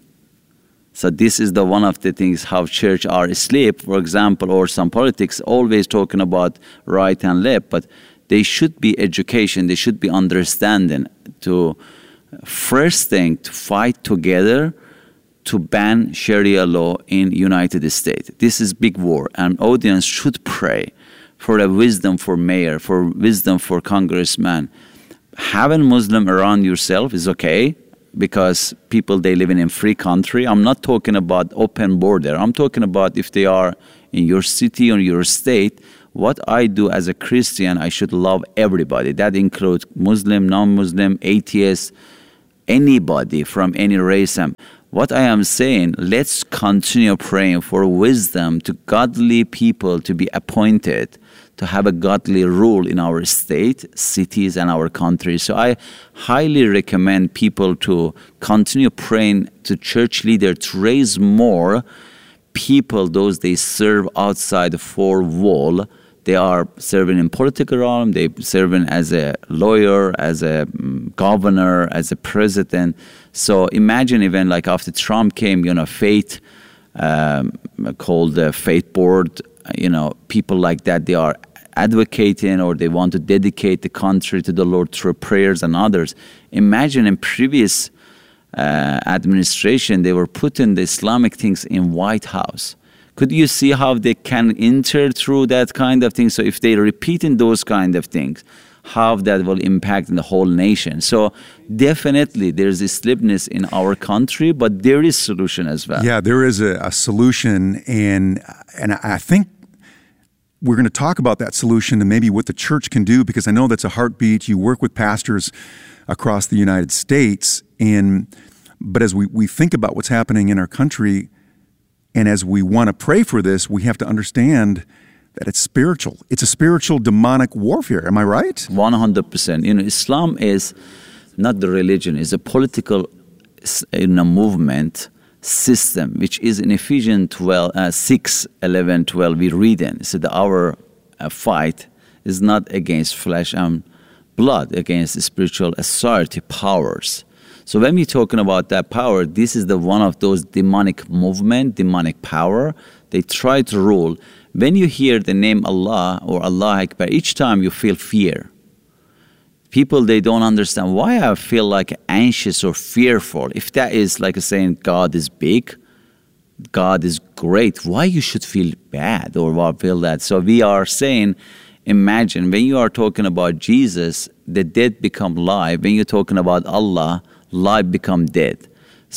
S15: So this is the one of the things how church are asleep, for example, or some politics always talking about right and left, but they should be education, they should be understanding to first thing to fight together to ban Sharia law in United States. This is big war, and audience should pray for a wisdom for mayor, for wisdom for congressman. Having Muslim around yourself is okay, because people, they live in a free country. I'm not talking about open border. I'm talking about if they are in your city or your state, what I do as a Christian, I should love everybody. That includes Muslim, non-Muslim, atheist, anybody from any race. What I am saying, let's continue praying for wisdom to godly people to be appointed, to have a godly rule in our state, cities, and our country. So I highly recommend people to continue praying to church leaders to raise more people, those they serve outside the four wall. They are serving in political realm, they serving as a lawyer, as a um, governor, as a president. So imagine even like after Trump came, you know, faith, um, called the faith board, you know, people like that, they are advocating or they want to dedicate the country to the Lord through prayers and others. Imagine in previous uh, administration, they were putting the Islamic things in White House. Could you see how they can enter through that kind of thing? So if they repeat in those kind of things, how that will impact the whole nation. So definitely there's a slipness in our country, but there is solution as well.
S14: Yeah, there is a, a solution, and and I think we're going to talk about that solution and maybe what the church can do, because I know that's a heartbeat. You work with pastors across the United States, and but as we, we think about what's happening in our country, and as we want to pray for this, we have to understand that it's spiritual. It's a spiritual demonic warfare. Am I right?
S15: one hundred percent. You know, Islam is not the religion. It's a political you know, movement system, which is in Ephesians twelve, uh, six, eleven, twelve, we read in. So that our uh, fight is not against flesh and blood, against spiritual authority powers. So when we're talking about that power, this is the one of those demonic movement, demonic power. They try to rule. When you hear the name Allah or Allah Akbar, each time you feel fear. People, they don't understand why I feel like anxious or fearful. If that is like saying God is big, God is great, why you should feel bad or feel that? So we are saying, imagine when you are talking about Jesus, the dead become live. When you're talking about Allah, light become dead.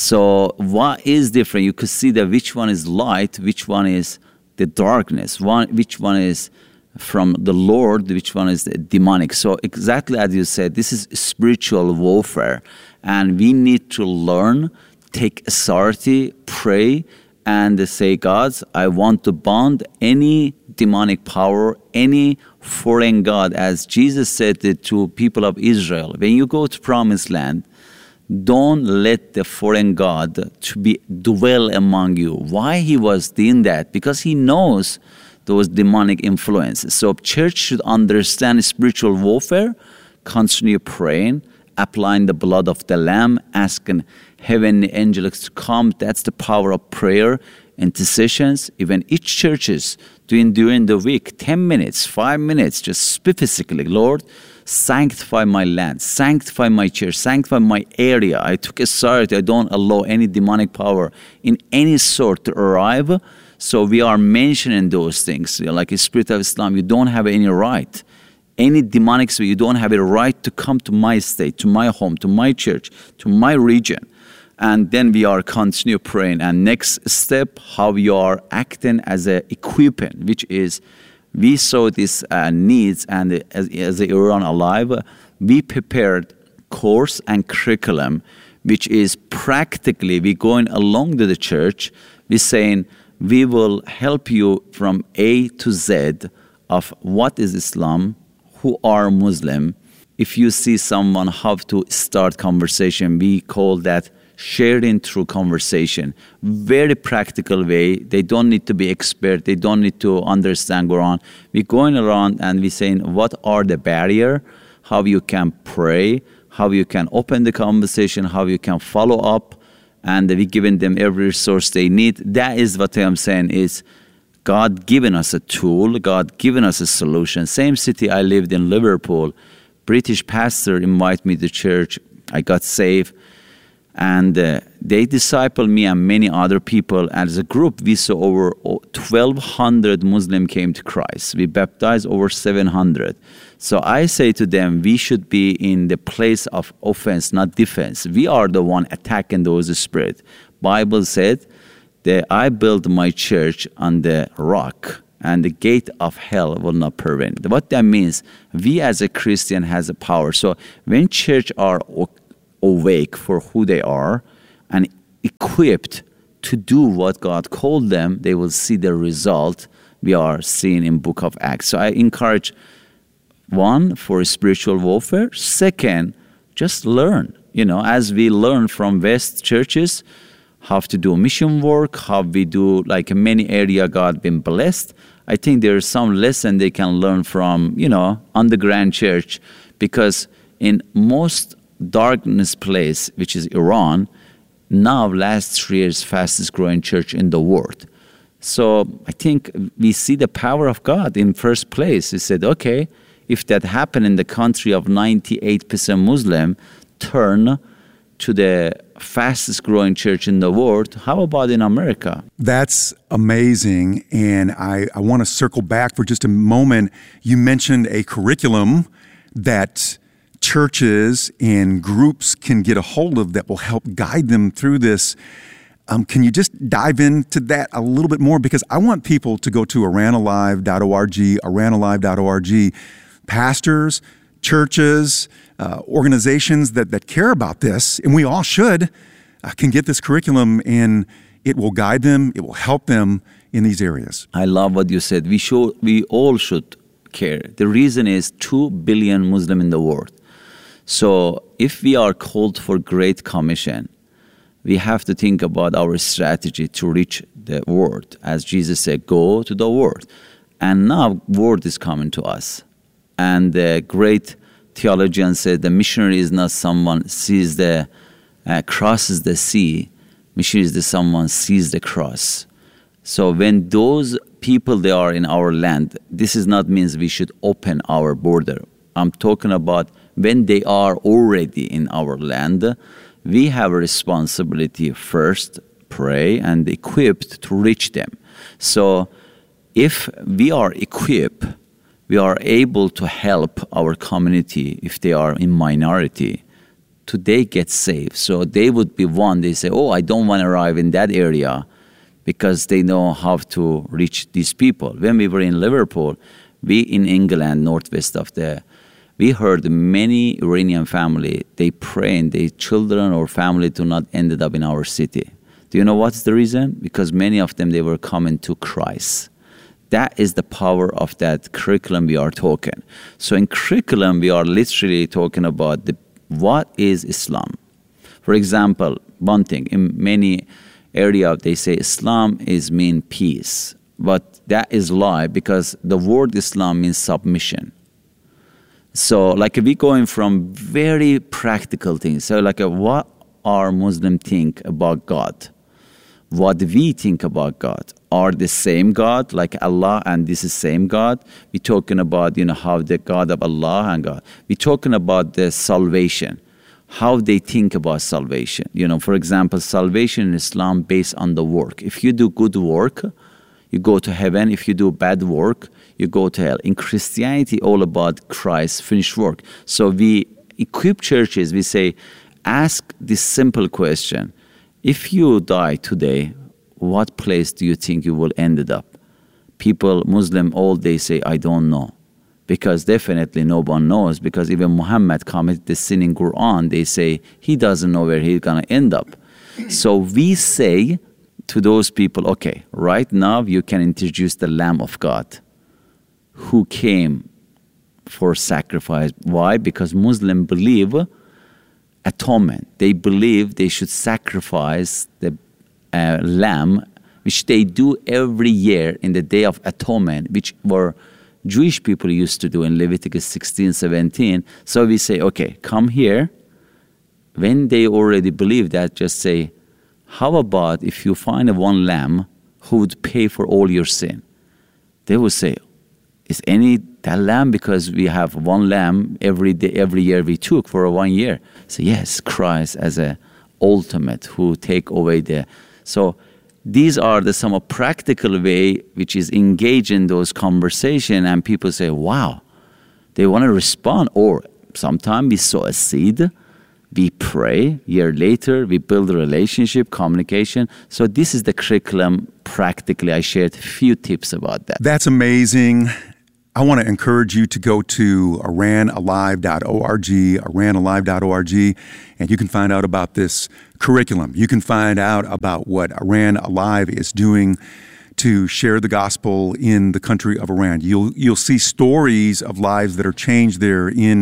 S15: So what is different? You could see that which one is light, which one is the darkness, one which one is from the Lord, which one is the demonic. So exactly as you said, this is spiritual warfare, and we need to learn, take authority, pray, and say, God, I want to bond any demonic power, any foreign god, as Jesus said to people of Israel. When you go to Promised Land, don't let the foreign god to be dwell among you. Why he was doing that? Because he knows those demonic influences. So church should understand spiritual warfare, continue praying, applying the blood of the Lamb, asking heavenly angels to come. That's the power of prayer, intercessions. Even each churches doing during the week, ten minutes, five minutes, just specifically, Lord, sanctify my land, sanctify my church, sanctify my area. I took authority. I don't allow any demonic power in any sort to arrive. So we are mentioning those things. Like the Spirit of Islam, you don't have any right. Any demonic spirit, you don't have a right to come to my state, to my home, to my church, to my region. And then we are continue praying. And next step, how we are acting as a equipment, which is we saw these uh, needs, and as, as Iran alive, we prepared course and curriculum, which is practically we going along to the church. We're saying we will help you from A to Z of what is Islam, who are Muslim. If you see someone how to start conversation, we call that sharing through conversation. Very practical way. They don't need to be expert. They don't need to understand Quran. We're going around and we're saying what are the barrier, how you can pray, how you can open the conversation, how you can follow up, and we're giving them every resource they need. That is what I'm saying is God giving us a tool, God giving us a solution. Same city I lived in, Liverpool, British pastor invited me to church. I got saved. And uh, they discipled me and many other people. As a group, we saw over twelve hundred Muslims came to Christ. We baptized over seven hundred. So I say to them, we should be in the place of offense, not defense. We are the one attacking those spirits. Bible said that I built my church on the rock, and the gate of hell will not prevent. What that means, we as a Christian has a power. So when church are awake for who they are and equipped to do what God called them, they will see the result we are seeing in Book of Acts. So I encourage, one, for spiritual warfare. Second, just learn. You know, as we learn from West churches how to do mission work, how we do, like in many areas God been blessed, I think there's some lesson they can learn from, you know, underground church, because in most darkness place, which is Iran, now last three years fastest growing church in the world. So I think we see the power of God in first place. He said, okay, if that happened in the country of ninety-eight percent Muslim, turn to the fastest growing church in the world, how about in America?
S14: That's amazing. And I, I want to circle back for just a moment. You mentioned a curriculum that churches and groups can get a hold of that will help guide them through this. Um, can you just dive into that a little bit more? Because I want people to go to aran alive dot org, aran alive dot org. Pastors, churches, uh, organizations that, that care about this, and we all should, uh, can get this curriculum, and it will guide them, it will help them in these areas.
S15: I love what you said. We should, we all should care. The reason is two billion Muslims in the world. So if we are called for Great Commission, we have to think about our strategy to reach the world. As Jesus said, go to the world. And now word is coming to us. And the great theologian said the missionary is not someone sees the, uh, crosses the sea. Missionary is the someone sees the cross. So when those people, they are in our land, this is not means we should open our border. I'm talking about when they are already in our land, we have a responsibility first, pray, and equipped to reach them. So if we are equipped, we are able to help our community if they are in minority to they get saved. So they would be one, they say, oh, I don't want to arrive in that area because they know how to reach these people. When we were in Liverpool, we in England, northwest of the, we heard many Iranian family, they pray and their children or family do not ended up in our city. Do you know what's the reason? Because many of them, they were coming to Christ. That is the power of that curriculum we are talking. So in curriculum, we are literally talking about the, what is Islam. For example, one thing, in many areas they say Islam is mean peace. But that is lie, because the word Islam means submission. So like we going from very practical things. So like a, what our Muslim think about God? What we think about God are the same God, like Allah, and this is same God. We're talking about, you know, how the God of Allah and God. We're talking about the salvation, how they think about salvation. You know, for example, salvation in Islam based on the work. If you do good work, you go to heaven. If you do bad work, you go to hell. In Christianity, all about Christ's finished work. So we equip churches, we say, ask this simple question. If you die today, what place do you think you will end up? People, Muslim, all they say, I don't know. Because definitely no one knows, because even Muhammad committed the sin in Quran, they say he doesn't know where he's going to end up. So we say to those people, okay, right now you can introduce the Lamb of God who came for sacrifice. Why? Because Muslims believe atonement. They believe they should sacrifice the uh, lamb, which they do every year in the Day of Atonement, which were Jewish people used to do in Leviticus sixteen, seventeen. So we say, okay, come here. When they already believe that, just say, how about if you find a one lamb who would pay for all your sin? They will say, is any that lamb, because we have one lamb every day, every year we took for one year. So yes, Christ as a ultimate, who take away the. So these are the some of practical way which is engage in those conversation, and people say, wow, they want to respond. Or sometimes we sow a seed, we pray, year later we build a relationship, communication. So this is the curriculum. Practically, I shared a few tips about that.
S14: That's amazing. I want to encourage you to go to iran alive dot org, iran alive dot org, and you can find out about this curriculum. You can find out about what Iran Alive is doing to share the gospel in the country of Iran. You'll you'll see stories of lives that are changed there in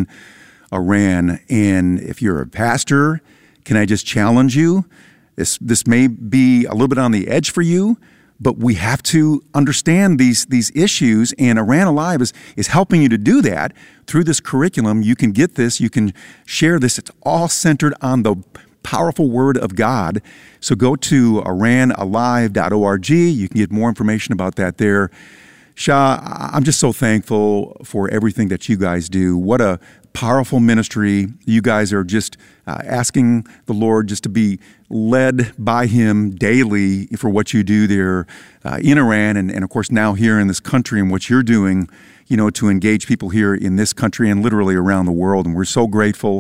S14: Iran. And if you're a pastor, can I just challenge you? This this may be a little bit on the edge for you, but we have to understand these these issues, and Iran Alive is, is helping you to do that through this curriculum. You can get this, you can share this. It's all centered on the powerful Word of God. So go to iran alive dot org. You can get more information about that there. Shah, I'm just so thankful for everything that you guys do. What a powerful ministry. You guys are just uh, asking the Lord just to be led by Him daily for what you do there uh, in Iran, and, and of course now here in this country, and what you're doing, you know, to engage people here in this country and literally around the world. And we're so grateful.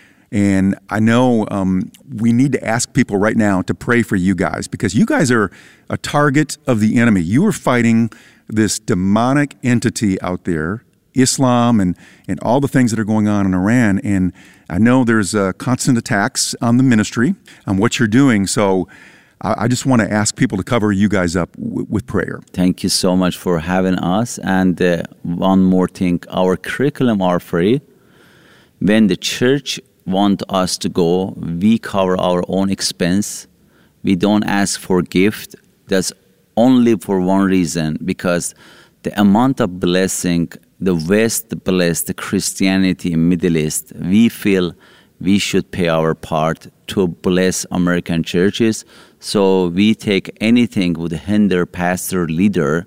S14: And I know um, we need to ask people right now to pray for you guys, because you guys are a target of the enemy. You are fighting this demonic entity out there, Islam, and, and all the things that are going on in Iran. And I know there's uh, constant attacks on the ministry, on what you're doing. So I, I just want to ask people to cover you guys up w- with prayer.
S15: Thank you so much for having us. And uh, one more thing, our curriculum are free. When the church want us to go, we cover our own expense. We don't ask for gift. That's only for one reason, because the amount of blessing the West blessed Christianity in Middle East, we feel we should pay our part to bless American churches. So we take anything would hinder pastor leader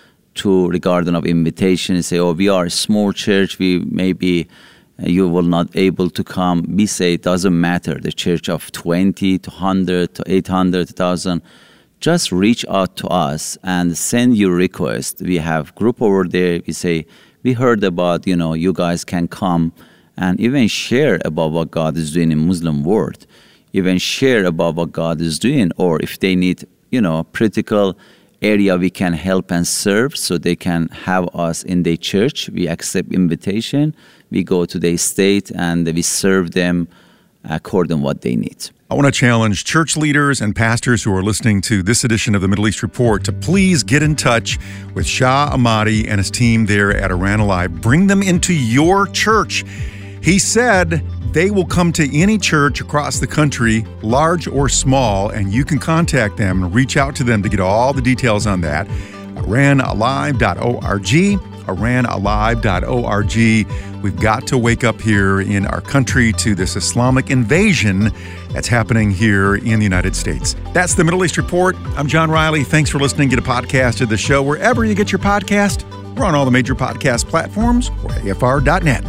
S15: to regarding of invitation and say, oh, we are a small church, we maybe you will not able to come. We say it doesn't matter, the church of twenty to one hundred to eight hundred thousand. Just reach out to us and send your request. We have group over there. We say, we heard about, you know, you guys can come and even share about what God is doing in Muslim world. Even share about what God is doing, or if they need, you know, critical area we can help and serve, so they can have us in their church. We accept invitation. We go to their state and we serve them according to what they need.
S14: I want to challenge church leaders and pastors who are listening to this edition of the Middle East Report to please get in touch with Shah Ahmadi and his team there at Iran Alive. Bring them into your church. He said they will come to any church across the country, large or small, and you can contact them and reach out to them to get all the details on that. iran alive dot org, iran alive dot org. We've got to wake up here in our country to this Islamic invasion that's happening here in the United States. That's the Middle East Report. I'm John Riley. Thanks for listening. Get a podcast of the show wherever you get your podcast. We're on all the major podcast platforms or A F R dot net.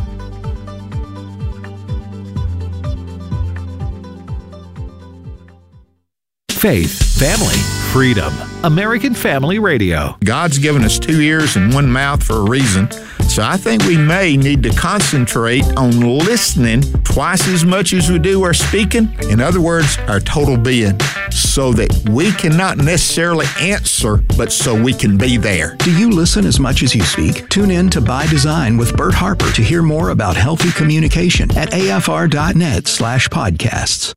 S16: Faith, family, freedom. American Family Radio.
S17: God's given us two ears and one mouth for a reason. So I think we may need to concentrate on listening twice as much as we do our speaking. In other words, our total being, so that we can not necessarily answer, but so we can be there.
S16: Do you listen as much as you speak? Tune in to By Design with Bert Harper to hear more about healthy communication at A F R dot net slash podcasts.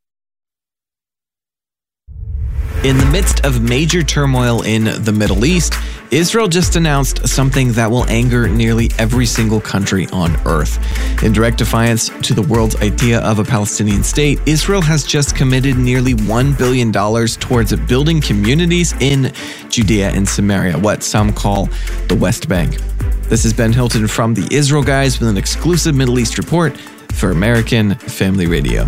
S18: In the midst of major turmoil in the Middle East, Israel just announced something that will anger nearly every single country on earth. In direct defiance to the world's idea of a Palestinian state, Israel has just committed nearly one billion dollars towards building communities in Judea and Samaria, what some call the West Bank. This is Ben Hilton from the Israel Guys with an exclusive Middle East report for American Family Radio.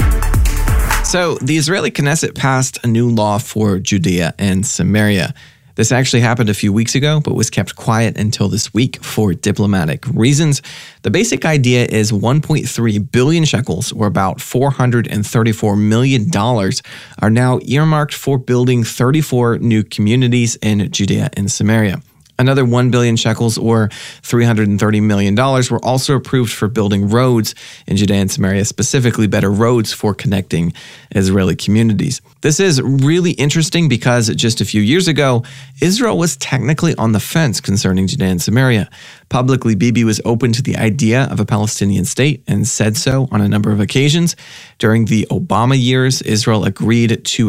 S18: So, the Israeli Knesset passed a new law for Judea and Samaria. This actually happened a few weeks ago, but was kept quiet until this week for diplomatic reasons. The basic idea is one point three billion shekels, or about four hundred thirty-four million dollars, are now earmarked for building thirty-four new communities in Judea and Samaria. Another one billion shekels, or three hundred thirty million dollars, were also approved for building roads in Judea and Samaria, specifically better roads for connecting Israeli communities. This is really interesting because just a few years ago, Israel was technically on the fence concerning Judea and Samaria. Publicly, Bibi was open to the idea of a Palestinian state and said so on a number of occasions. During the Obama years, Israel agreed to